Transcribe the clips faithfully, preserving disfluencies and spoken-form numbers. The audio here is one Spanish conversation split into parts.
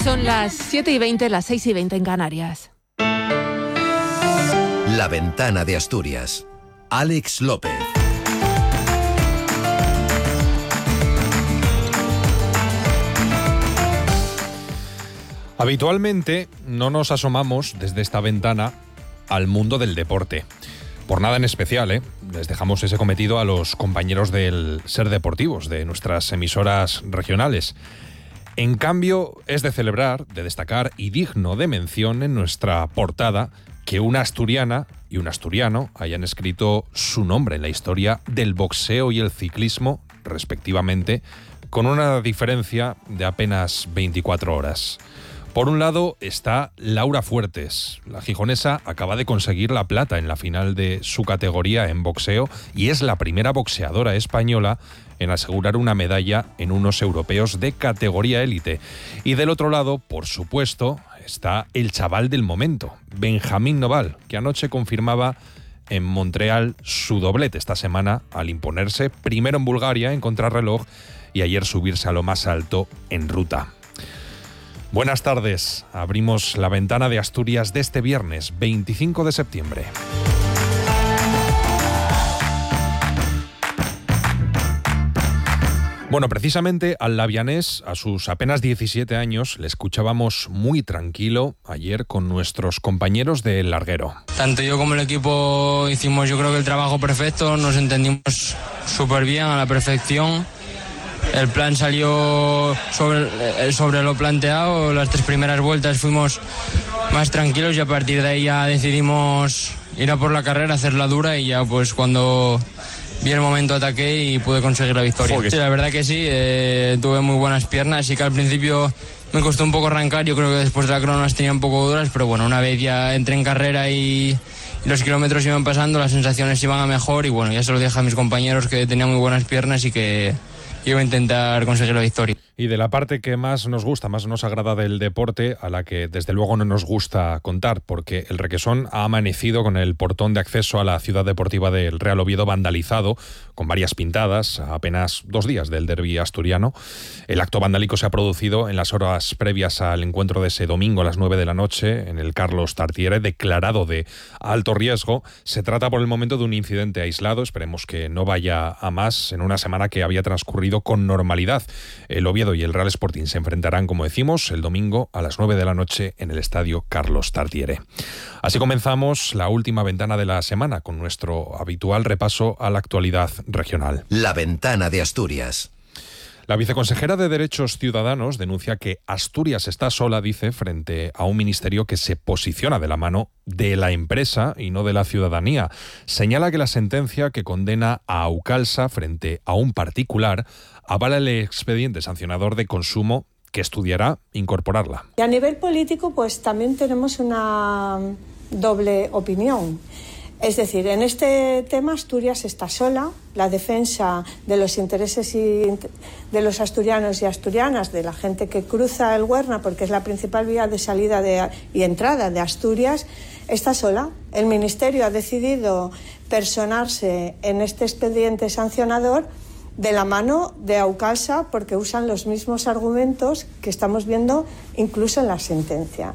Son las siete y veinte, las seis y veinte en Canarias. La Ventana de Asturias. Alex López. Habitualmente no nos asomamos desde esta ventana al mundo del deporte. Por nada en especial, ¿eh? Les dejamos ese cometido a los compañeros del Ser Deportivos, de nuestras emisoras regionales. En cambio, es de celebrar, de destacar y digno de mención en nuestra portada que una asturiana y un asturiano hayan escrito su nombre en la historia del boxeo y el ciclismo, respectivamente, con una diferencia de apenas veinticuatro horas. Por un lado está Laura Fuertes. La gijonesa acaba de conseguir la plata en la final de su categoría en boxeo y es la primera boxeadora española en asegurar una medalla en unos europeos de categoría élite. Y del otro lado, por supuesto, está el chaval del momento, Benjamín Noval, que anoche confirmaba en Montreal su doblete esta semana al imponerse primero en Bulgaria en contrarreloj y ayer subirse a lo más alto en ruta. Buenas tardes. Abrimos la ventana de Asturias de este viernes veinticinco de septiembre. Bueno, precisamente al labianés, a sus apenas diecisiete años, le escuchábamos muy tranquilo ayer con nuestros compañeros del larguero. Tanto yo como el equipo hicimos, yo creo que el trabajo perfecto, nos entendimos súper bien, a la perfección. El plan salió sobre, sobre lo planteado, las tres primeras vueltas fuimos más tranquilos y a partir de ahí ya decidimos ir a por la carrera, hacerla dura y ya pues cuando vi el momento ataqué y pude conseguir la victoria. Sí, la verdad que sí, eh, tuve muy buenas piernas y que al principio me costó un poco arrancar, yo creo que después de la crono las tenía un poco duras, pero bueno, una vez ya entré en carrera y los kilómetros iban pasando, las sensaciones iban a mejor y bueno, ya se lo dije a mis compañeros que tenía muy buenas piernas y que iba a intentar conseguir la victoria. Y de la parte que más nos gusta, más nos agrada del deporte, a la que desde luego no nos gusta contar, porque el Requesón ha amanecido con el portón de acceso a la ciudad deportiva del Real Oviedo vandalizado, con varias pintadas, a apenas dos días del derbi asturiano. El acto vandálico se ha producido en las horas previas al encuentro de ese domingo a las nueve de la noche en el Carlos Tartiere, declarado de alto riesgo. Se trata por el momento de un incidente aislado, esperemos que no vaya a más, en una semana que había transcurrido con normalidad. El Oviedo y el Real Sporting se enfrentarán, como decimos, el domingo a las nueve de la noche en el estadio Carlos Tartiere. Así comenzamos la última ventana de la semana con nuestro habitual repaso a la actualidad regional. La Ventana de Asturias. La viceconsejera de Derechos Ciudadanos denuncia que Asturias está sola, dice, frente a un ministerio que se posiciona de la mano de la empresa y no de la ciudadanía. Señala que la sentencia que condena a Aucalsa frente a un particular avala el expediente sancionador de consumo que estudiará incorporarla. Y a nivel político, pues también tenemos una doble opinión. Es decir, en este tema Asturias está sola, la defensa de los intereses y de los asturianos y asturianas, de la gente que cruza el Huerna, porque es la principal vía de salida de, y entrada de Asturias, está sola. El Ministerio ha decidido personarse en este expediente sancionador de la mano de Aucalsa porque usan los mismos argumentos que estamos viendo incluso en la sentencia.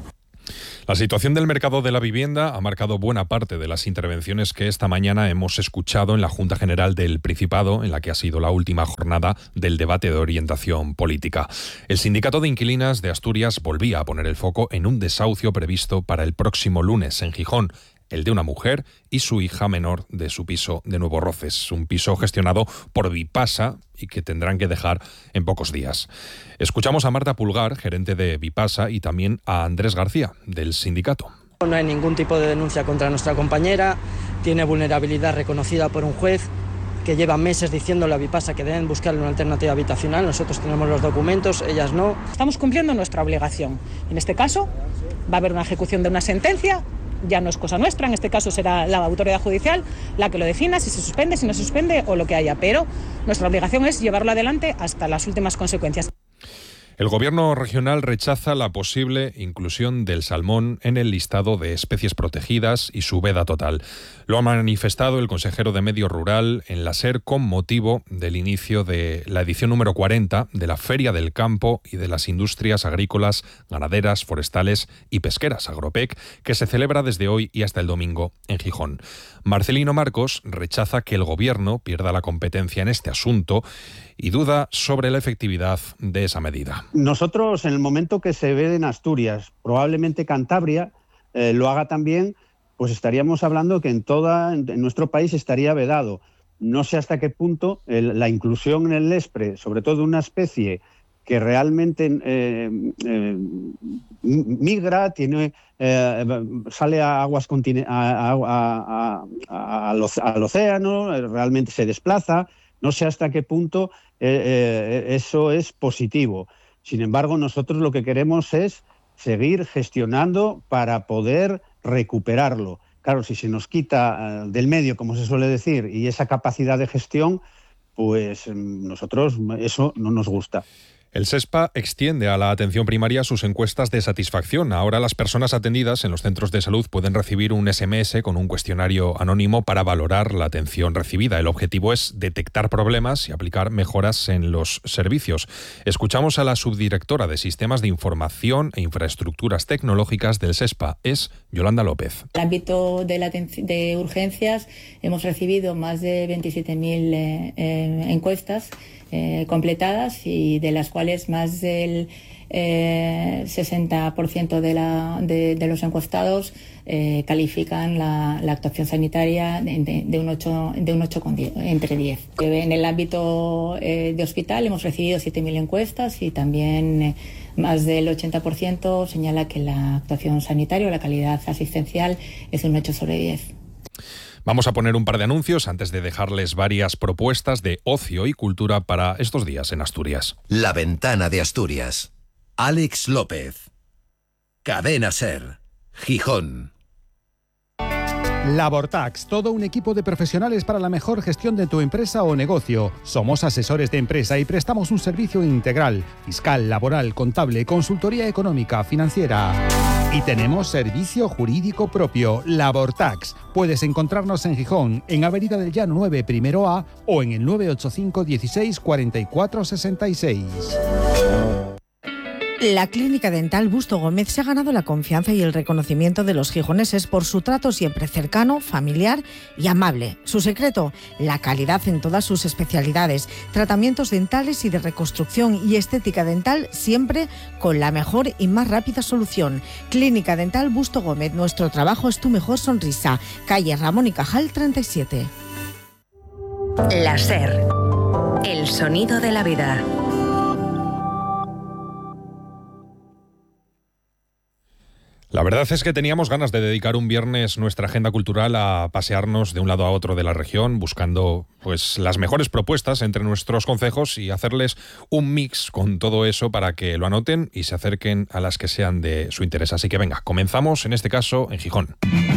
La situación del mercado de la vivienda ha marcado buena parte de las intervenciones que esta mañana hemos escuchado en la Junta General del Principado, en la que ha sido la última jornada del debate de orientación política. El Sindicato de Inquilinas de Asturias volvía a poner el foco en un desahucio previsto para el próximo lunes en Gijón, el de una mujer y su hija menor de su piso de Nuevo Roces, un piso gestionado por Vipasa y que tendrán que dejar en pocos días. Escuchamos a Marta Pulgar, gerente de Vipasa, y también a Andrés García, del sindicato. No hay ningún tipo de denuncia contra nuestra compañera, tiene vulnerabilidad reconocida por un juez que lleva meses diciéndole a Vipasa que deben buscarle una alternativa habitacional. Nosotros tenemos los documentos, ellas no. Estamos cumpliendo nuestra obligación. En este caso va a haber una ejecución de una sentencia. Ya no es cosa nuestra, en este caso será la autoridad judicial la que lo defina, si se suspende, si no se suspende o lo que haya, pero nuestra obligación es llevarlo adelante hasta las últimas consecuencias. El gobierno regional rechaza la posible inclusión del salmón en el listado de especies protegidas y su veda total. Lo ha manifestado el consejero de Medio Rural en la SER con motivo del inicio de la edición número cuarenta de la Feria del Campo y de las Industrias Agrícolas, Ganaderas, Forestales y Pesqueras, Agropec, que se celebra desde hoy y hasta el domingo en Gijón. Marcelino Marcos rechaza que el gobierno pierda la competencia en este asunto y duda sobre la efectividad de esa medida. Nosotros, en el momento que se ve en Asturias, probablemente Cantabria eh, lo haga también, pues estaríamos hablando que en toda en nuestro país estaría vedado. No sé hasta qué punto el, la inclusión en el Lespre, sobre todo de una especie que realmente eh, eh, migra, tiene, eh, sale a aguas continen- a, a, a, a, al, al océano, realmente se desplaza. No sé hasta qué punto eh, eh, eso es positivo. Sin embargo, nosotros lo que queremos es seguir gestionando para poder recuperarlo. Claro, si se nos quita uh, del medio, como se suele decir, y esa capacidad de gestión, pues nosotros eso no nos gusta. El SESPA extiende a la atención primaria sus encuestas de satisfacción. Ahora las personas atendidas en los centros de salud pueden recibir un ese eme ese con un cuestionario anónimo para valorar la atención recibida. El objetivo es detectar problemas y aplicar mejoras en los servicios. Escuchamos a la subdirectora de Sistemas de Información e Infraestructuras Tecnológicas del SESPA. Es Yolanda López. En el ámbito de, la de urgencias hemos recibido más de veintisiete mil eh, eh, encuestas Eh, completadas, y de las cuales más del eh, sesenta por ciento de, la, de, de los encuestados eh, califican la, la actuación sanitaria de, de, de un ocho, de un ocho con diez, entre diez. En el ámbito eh, de hospital hemos recibido siete mil encuestas y también eh, más del ochenta por ciento señala que la actuación sanitaria o la calidad asistencial es un ocho sobre diez. Vamos a poner un par de anuncios antes de dejarles varias propuestas de ocio y cultura para estos días en Asturias. La Ventana de Asturias. Alex López. Cadena SER. Gijón. Labortax, todo un equipo de profesionales para la mejor gestión de tu empresa o negocio. Somos asesores de empresa y prestamos un servicio integral, fiscal, laboral, contable, consultoría económica, financiera. Y tenemos servicio jurídico propio, Labortax. Puedes encontrarnos en Gijón, en Avenida del Llano nueve, primero A, o en el nueve ocho cinco dieciséis cuarenta y cuatro sesenta y seis. La Clínica Dental Busto Gómez se ha ganado la confianza y el reconocimiento de los gijoneses por su trato siempre cercano, familiar y amable. Su secreto, la calidad en todas sus especialidades, tratamientos dentales y de reconstrucción y estética dental, siempre con la mejor y más rápida solución. Clínica Dental Busto Gómez, nuestro trabajo es tu mejor sonrisa. Calle Ramón y Cajal treinta y siete. La SER, el sonido de la vida. La verdad es que teníamos ganas de dedicar un viernes nuestra agenda cultural a pasearnos de un lado a otro de la región, buscando pues las mejores propuestas entre nuestros concejos y hacerles un mix con todo eso para que lo anoten y se acerquen a las que sean de su interés. Así que venga, comenzamos en este caso en Gijón.